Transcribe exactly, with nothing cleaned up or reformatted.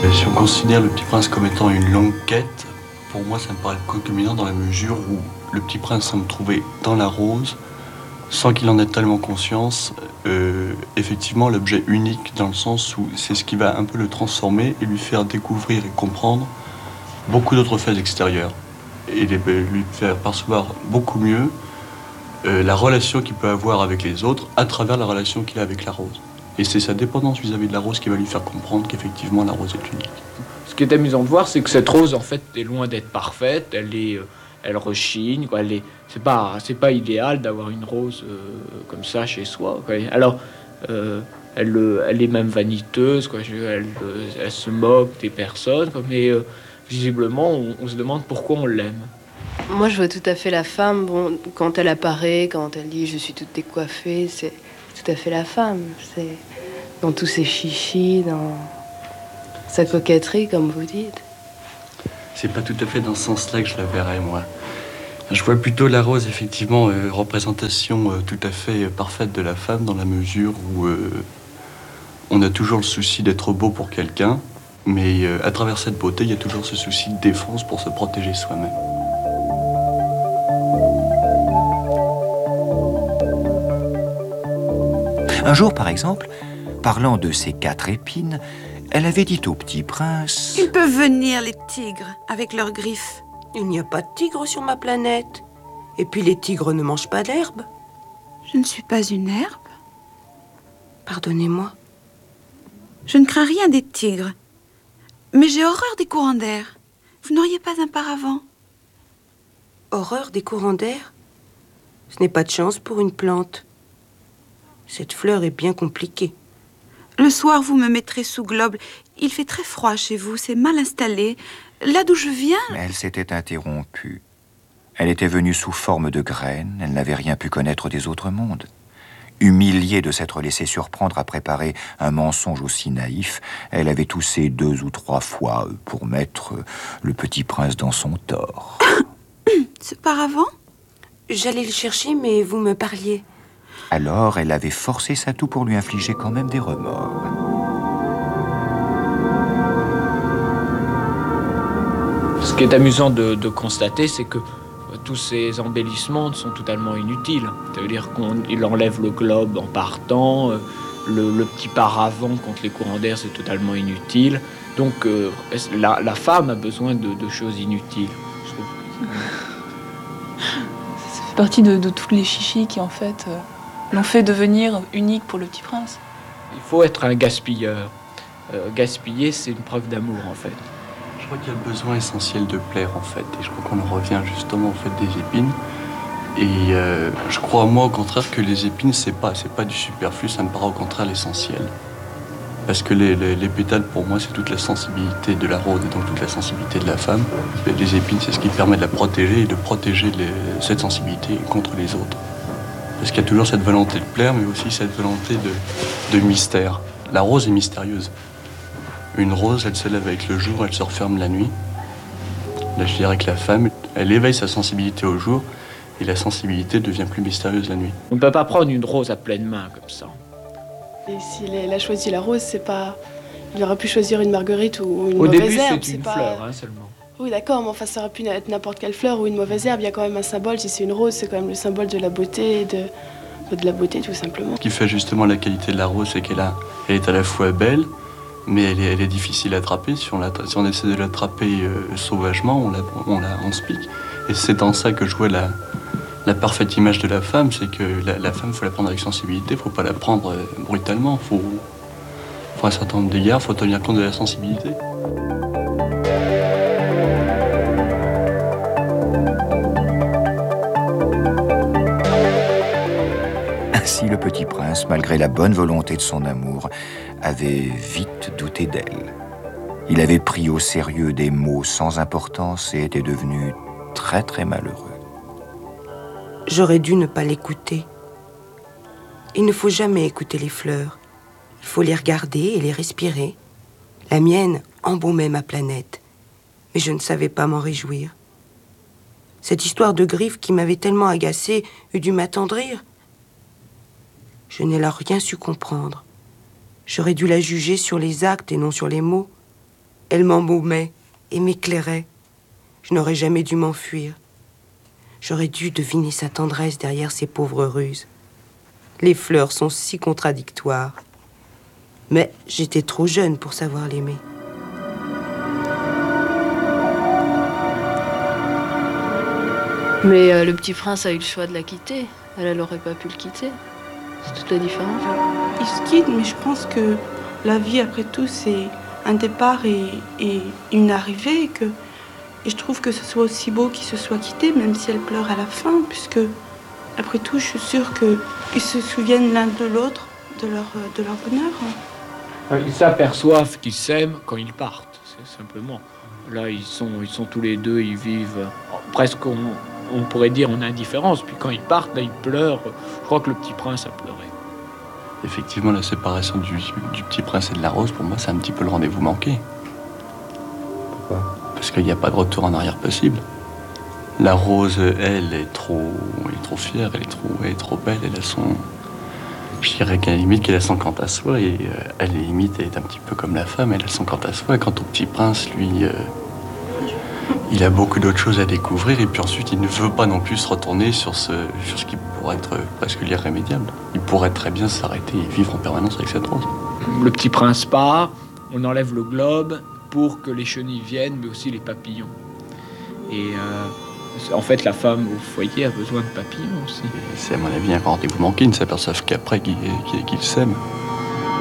Si on considère Le Petit Prince comme étant une longue quête, pour moi ça me paraît concomitant dans la mesure où le Petit Prince semble trouver dans la rose, sans qu'il en ait tellement conscience, euh, effectivement l'objet unique dans le sens où c'est ce qui va un peu le transformer et lui faire découvrir et comprendre beaucoup d'autres faits extérieurs et les, lui faire percevoir beaucoup mieux euh, la relation qu'il peut avoir avec les autres à travers la relation qu'il a avec la rose. Et c'est sa dépendance vis-à-vis de la rose qui va lui faire comprendre qu'effectivement la rose est unique. Ce qui est amusant de voir, c'est que cette rose, en fait, est loin d'être parfaite. Elle est, euh, elle rechigne, quoi. Elle est, c'est pas, c'est pas idéal d'avoir une rose euh, comme ça chez soi, quoi. Alors, euh, elle, elle est même vaniteuse, quoi. Elle, elle se moque des personnes, quoi. Mais euh, visiblement, on, on se demande pourquoi on l'aime. Moi, je vois tout à fait la femme. Bon, quand elle apparaît, quand elle dit « je suis toute décoiffée », c'est tout à fait la femme. C'est dans tous ses chichis, dans sa coquetterie, comme vous dites. C'est pas tout à fait dans ce sens-là que je la verrais, moi. Je vois plutôt la rose, effectivement, euh, représentation euh, tout à fait euh, parfaite de la femme, dans la mesure où euh, on a toujours le souci d'être beau pour quelqu'un, mais euh, à travers cette beauté, il y a toujours ce souci de défense pour se protéger soi-même. Un jour, par exemple, parlant de ces quatre épines, elle avait dit au Petit Prince... Ils peuvent venir, les tigres, avec leurs griffes. Il n'y a pas de tigres sur ma planète. Et puis les tigres ne mangent pas d'herbe. Je ne suis pas une herbe. Pardonnez-moi. Je ne crains rien des tigres. Mais j'ai horreur des courants d'air. Vous n'auriez pas un paravent? Horreur des courants d'air? Ce n'est pas de chance pour une plante. Cette fleur est bien compliquée. Le soir, vous me mettrez sous globe. Il fait très froid chez vous, c'est mal installé. Là d'où je viens... Elle s'était interrompue. Elle était venue sous forme de graine, elle n'avait rien pu connaître des autres mondes. Humiliée de s'être laissée surprendre à préparer un mensonge aussi naïf, elle avait toussé deux ou trois fois pour mettre le Petit Prince dans son tort. Ce paravent? J'allais le chercher, mais vous me parliez. Alors, elle avait forcé sa toux pour lui infliger quand même des remords. Ce qui est amusant de, de constater, c'est que tous ces embellissements sont totalement inutiles. Ça veut dire qu'il enlève le globe en partant, le, le petit paravent contre les courants d'air, c'est totalement inutile. Donc euh, la, la femme a besoin de, de choses inutiles. Je trouve. Ça fait partie de, de toutes les chichis qui, en fait, euh, l'ont fait devenir unique pour le Petit Prince. Il faut être un gaspilleur. Euh, gaspiller, c'est une preuve d'amour, en fait. Je crois qu'il y a le besoin essentiel de plaire, en fait. Et je crois qu'on en revient justement au fait des épines. Et euh, je crois, moi, au contraire, que les épines, c'est pas, c'est pas du superflu, ça me paraît au contraire l'essentiel. Parce que les, les, les pétales, pour moi, c'est toute la sensibilité de la rose et donc toute la sensibilité de la femme. Et les épines, c'est ce qui permet de la protéger et de protéger les, cette sensibilité contre les autres. Parce qu'il y a toujours cette volonté de plaire, mais aussi cette volonté de, de mystère. La rose est mystérieuse. Une rose, elle se lève avec le jour, elle se referme la nuit. Là, je dirais que la femme, elle éveille sa sensibilité au jour, et la sensibilité devient plus mystérieuse la nuit. On ne peut pas prendre une rose à pleine main, comme ça. Et s'il a choisi la rose, c'est pas... Il aurait pu choisir une marguerite ou une Au mauvaise début, herbe. c'est une pas... fleur, hein, seulement. Oui, d'accord, mais enfin, ça aurait pu être n'importe quelle fleur ou une mauvaise herbe. Il y a quand même un symbole. Si c'est une rose, c'est quand même le symbole de la beauté, de, de la beauté, tout simplement. Ce qui fait justement la qualité de la rose, c'est qu'elle a... elle est à la fois belle, mais elle est, elle est difficile à attraper. Si on, si on essaie de l'attraper euh, sauvagement, on la, on la on se pique. Et c'est dans ça que je vois la, la parfaite image de la femme, c'est que la, la femme, il faut la prendre avec sensibilité, il ne faut pas la prendre euh, brutalement. Il faut, faut un certain nombre d'égards, il faut tenir compte de la sensibilité. Ainsi, le Petit Prince, malgré la bonne volonté de son amour, avait vite douté d'elle. Il avait pris au sérieux des mots sans importance et était devenu très très malheureux. J'aurais dû ne pas l'écouter. Il ne faut jamais écouter les fleurs. Il faut les regarder et les respirer. La mienne embaumait ma planète, mais je ne savais pas m'en réjouir. Cette histoire de griffes qui m'avait tellement agacée eût dû m'attendrir. Je n'ai là rien su comprendre. J'aurais dû la juger sur les actes et non sur les mots. Elle m'embaumait et m'éclairait. Je n'aurais jamais dû m'enfuir. J'aurais dû deviner sa tendresse derrière ses pauvres ruses. Les fleurs sont si contradictoires. Mais j'étais trop jeune pour savoir l'aimer. Mais euh, le petit prince a eu le choix de la quitter. Elle, elle n'aurait pas pu le quitter. C'est toute la différence. Il se quitte, mais je pense que la vie, après tout, c'est un départ et, et une arrivée. Et, que, et je trouve que ce soit aussi beau qu'ils se soient quittés, même si elle pleure à la fin, puisque, après tout, je suis sûre qu'ils se souviennent l'un de l'autre, de leur, de leur bonheur. Ils s'aperçoivent qu'ils s'aiment quand ils partent, c'est simplement. Là, ils sont, ils sont tous les deux, ils vivent presque, on, on pourrait dire, en indifférence. Puis quand ils partent, là, ils pleurent. Je crois que le petit prince a pleuré. Effectivement, la séparation du, du petit prince et de la rose, pour moi, c'est un petit peu le rendez-vous manqué. Pourquoi? Parce qu'il n'y a pas de retour en arrière possible. La rose, elle, est trop, elle est trop fière, elle est trop, elle est trop belle, elle a son... Je dirais qu'à la limite qu'elle a son quant à soi, et euh, elle est limite, elle est un petit peu comme la femme, elle a son quant à soi. Et quant au petit prince, lui, euh, il a beaucoup d'autres choses à découvrir, et puis ensuite, il ne veut pas non plus se retourner sur ce, sur ce qui pourrait être presque l'irrémédiable. Il pourrait très bien s'arrêter et vivre en permanence avec cette rose. Le petit prince part, on enlève le globe pour que les chenilles viennent, mais aussi les papillons. Et euh, en fait, la femme au foyer a besoin de papillons aussi. Et c'est à mon avis un rendez-vous manqué, ils ne s'aperçoivent qu'après qu'ils qu'ils, qu'ils s'aiment.